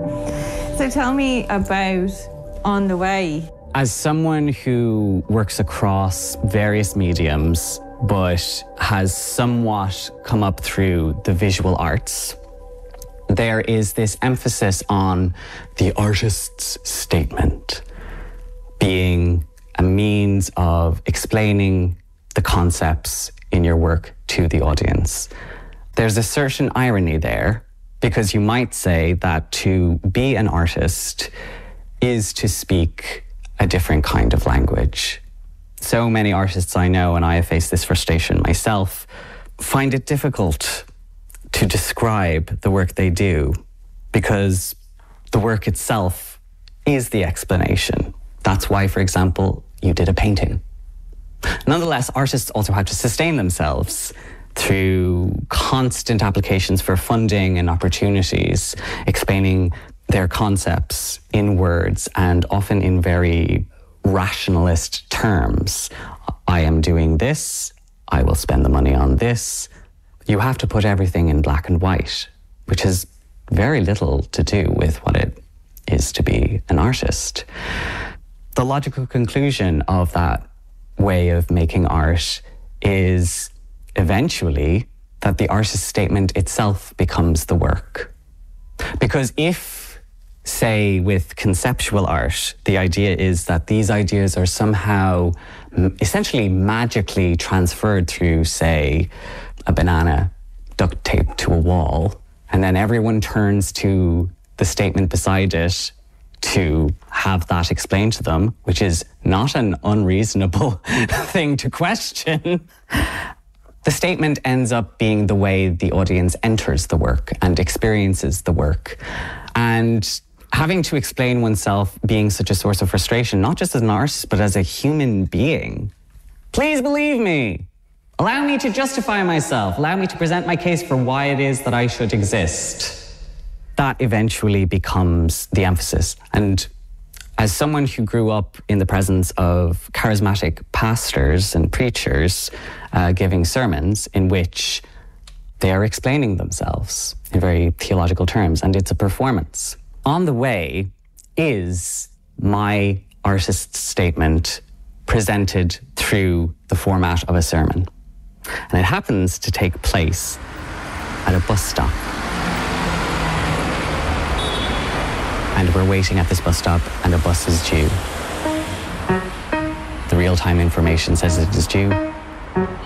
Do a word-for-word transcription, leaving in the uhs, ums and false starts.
So tell me about On the Way. As someone who works across various mediums, but has somewhat come up through the visual arts, there is this emphasis on the artist's statement being a means of explaining the concepts in your work to the audience. There's a certain irony there, because you might say that to be an artist is to speak a different kind of language. So many artists I know, and I have faced this frustration myself, find it difficult to describe the work they do because the work itself is the explanation. That's why, for example, you did a painting. Nonetheless, artists also have to sustain themselves through constant applications for funding and opportunities, explaining their concepts in words and often in very rationalist terms. I am doing this, I will spend the money on this. You have to put everything in black and white, which has very little to do with what it is to be an artist. The logical conclusion of that way of making art is eventually that the artist's statement itself becomes the work. Because if, say, with conceptual art, the idea is that these ideas are somehow essentially magically transferred through, say, a banana duct taped to a wall, and then everyone turns to the statement beside it to have that explained to them, which is not an unreasonable thing to question. The statement ends up being the way the audience enters the work and experiences the work. And having to explain oneself being such a source of frustration, not just as an artist, but as a human being. Please believe me. Allow me to justify myself. Allow me to present my case for why it is that I should exist. That eventually becomes the emphasis. And as someone who grew up in the presence of charismatic pastors and preachers uh, giving sermons in which they are explaining themselves in very theological terms, and it's a performance. On the Way is my artist's statement presented through the format of a sermon. And it happens to take place at a bus stop. And we're waiting at this bus stop, and a bus is due. The real-time information says it is due